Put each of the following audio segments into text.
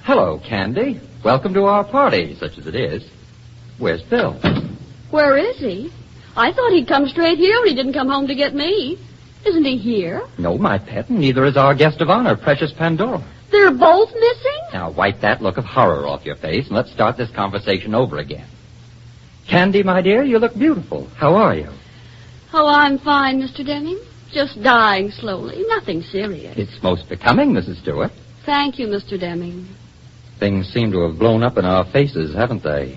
Hello, Candy. Welcome to our party, such as it is. Where's Bill? Where is he? I thought he'd come straight here and he didn't come home to get me. Isn't he here? No, my pet, and neither is our guest of honor, Precious Pandora. They're both missing? Now, wipe that look of horror off your face and let's start this conversation over again. Candy, my dear, you look beautiful. How are you? Oh, I'm fine, Mr. Denning. Just dying slowly. Nothing serious. It's most becoming, Mrs. Stewart. Thank you, Mr. Deming. Things seem to have blown up in our faces, haven't they?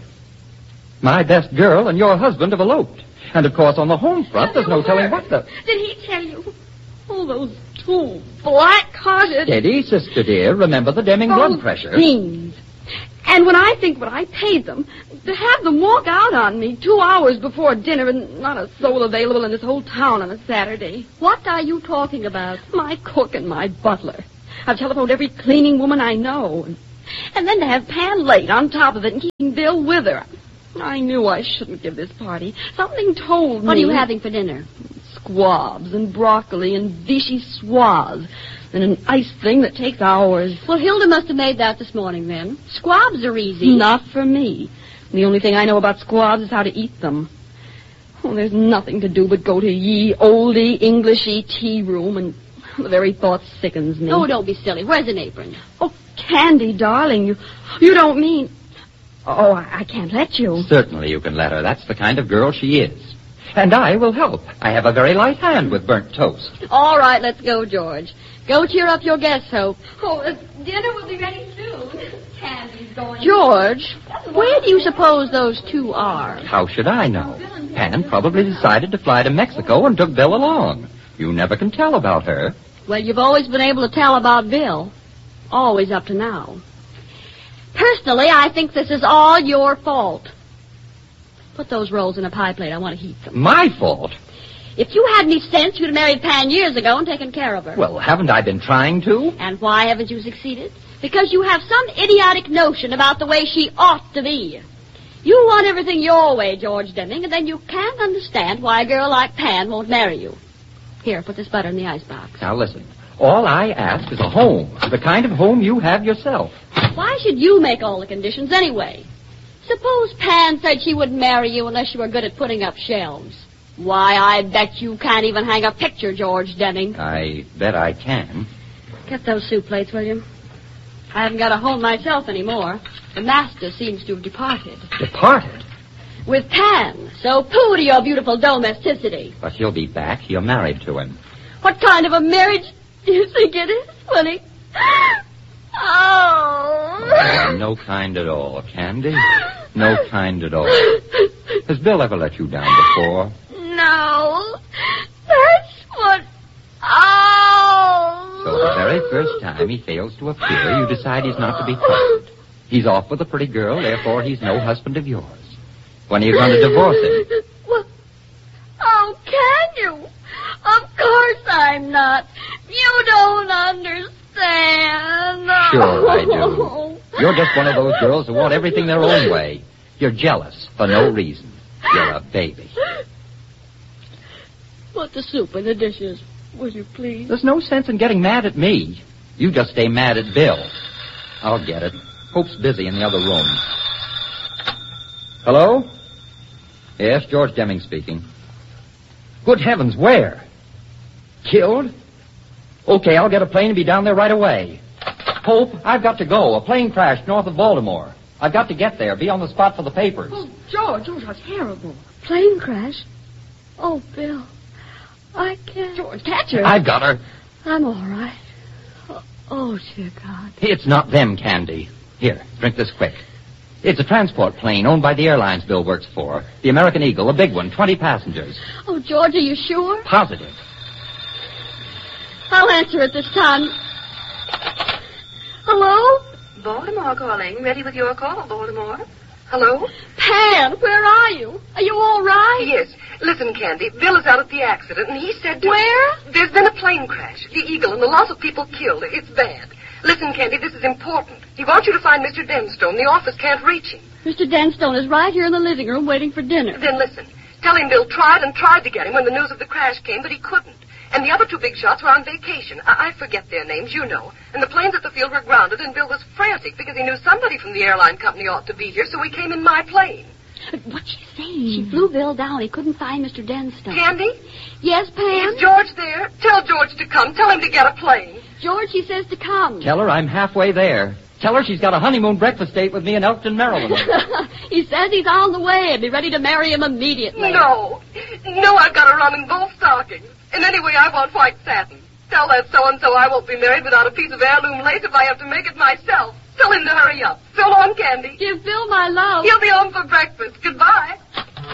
My best girl and your husband have eloped. And, of course, on the home front, there's no telling what the... Did he tell you? Oh, those two black-hearted... Steady, sister dear. Remember the Deming blood pressure. Fiends. And when I think what I paid them, to have them walk out on me 2 hours before dinner and not a soul available in this whole town on a Saturday. What are you talking about? My cook and my butler. I've telephoned every cleaning woman I know. And then to have Pan late on top of it and keeping Bill with her. I knew I shouldn't give this party. Something told me... What are you having for dinner? Squabs and broccoli and vichyssoise and an ice thing that takes hours. Well, Hilda must have made that this morning, then. Squabs are easy. Not for me. The only thing I know about squabs is how to eat them. Oh, there's nothing to do but go to ye oldie Englishy tea room, and the very thought sickens me. Oh, don't be silly. Where's an apron? Oh, Candy, darling, you don't mean... Oh, I can't let you. Certainly you can let her. That's the kind of girl she is. And I will help. I have a very light hand with burnt toast. All right, let's go, George. Go cheer up your guests, Hope. Oh, dinner will be ready soon. Candy's going... George, where do you suppose those two are? How should I know? Pan probably decided to fly to Mexico and took Bill along. You never can tell about her. Well, you've always been able to tell about Bill. Always up to now. Personally, I think this is all your fault. Put those rolls in a pie plate. I want to heat them. My fault? If you had any sense, you'd have married Pan years ago and taken care of her. Well, haven't I been trying to? And why haven't you succeeded? Because you have some idiotic notion about the way she ought to be. You want everything your way, George Deming, and then you can't understand why a girl like Pan won't marry you. Here, put this butter in the icebox. Now, listen. All I ask is a home, the kind of home you have yourself. Why should you make all the conditions anyway? Suppose Pan said she wouldn't marry you unless you were good at putting up shelves. Why, I bet you can't even hang a picture, George Deming. I bet I can. Get those soup plates, will you? I haven't got a home myself anymore. The master seems to have departed. Departed? With Pan. So pooh to your beautiful domesticity. But he'll be back. You're married to him. What kind of a marriage do you think it is, Funny? Oh, no kind at all, Candy. No kind at all. Has Bill ever let you down before? No. That's what... Oh. So the very first time he fails to appear, you decide he's not to be trusted. He's off with a pretty girl, therefore he's no husband of yours. When are you going to divorce him? Well, how can you? Of course I'm not. You don't understand. Sure I do. You're just one of those girls who want everything their own way. You're jealous for no reason. You're a baby. Put the soup in the dishes, will you please? There's no sense in getting mad at me. You just stay mad at Bill. I'll get it. Hope's busy in the other room. Hello? Yes, George Deming speaking. Good heavens, where? Killed? Okay, I'll get a plane and be down there right away. Hope, I've got to go. A plane crashed north of Baltimore. I've got to get there. Be on the spot for the papers. Oh, George, that's terrible. Plane crash? Oh, Bill. I can't. George, catch her. I've got her. I'm all right. Oh, dear God. It's not them, Candy. Here, drink this quick. It's a transport plane owned by the airlines Bill works for. The American Eagle, a big one, 20 passengers. Oh, George, are you sure? Positive. I'll answer it this time. Hello? Baltimore calling. Ready with your call, Baltimore. Hello? Pan, where are you? Are you all right? Yes. Listen, Candy, Bill is out at the accident, and he said... Where? There's been a plane crash. The Eagle, and a lot of people killed. It's bad. Listen, Candy, this is important. He wants you to find Mr. Denstone. The office can't reach him. Mr. Denstone is right here in the living room waiting for dinner. Then listen. Tell him Bill tried and tried to get him when the news of the crash came, but he couldn't. And the other two big shots were on vacation. I forget their names, you know. And the planes at the field were grounded, and Bill was frantic because he knew somebody from the airline company ought to be here, so he came in my plane. What'd she say? She flew Bill down. He couldn't find Mr. Denstone. Candy? Yes, Pam? Is George there? Tell George to come. Tell him to get a plane. George, he says to come. Tell her I'm halfway there. Tell her she's got a honeymoon breakfast date with me in Elkton, Maryland. He says he's on the way and be ready to marry him immediately. No, I've got to run in both stockings. And anyway, I want white satin. Tell that so-and-so I won't be married without a piece of heirloom lace if I have to make it myself. Tell him to hurry up. So long, Candy. Give Bill my love. He'll be home for breakfast. Goodbye.